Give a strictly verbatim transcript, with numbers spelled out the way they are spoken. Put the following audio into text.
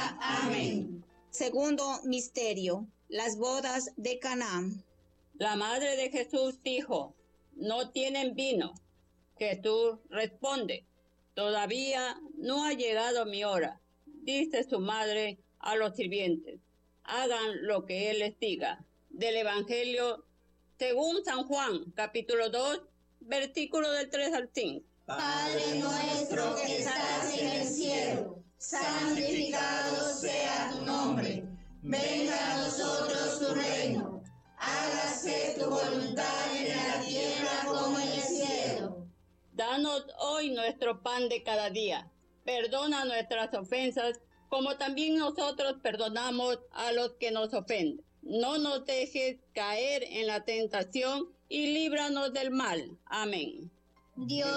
venga. Amén. Segundo misterio, las bodas de Caná. La madre de Jesús dijo, no tienen vino. Jesús responde, todavía no ha llegado mi hora. Dice su madre a los sirvientes, hagan lo que él les diga. Del Evangelio según San Juan, capítulo dos, versículo del tres al cinco. Padre nuestro que estás en el cielo, santificado sea tu nombre. Venga a nosotros tu reino. Hágase tu voluntad en la tierra como en el cielo. Danos hoy nuestro pan de cada día. Perdona nuestras ofensas, como también nosotros perdonamos a los que nos ofenden. No nos dejes caer en la tentación y líbranos del mal. Amén. Dios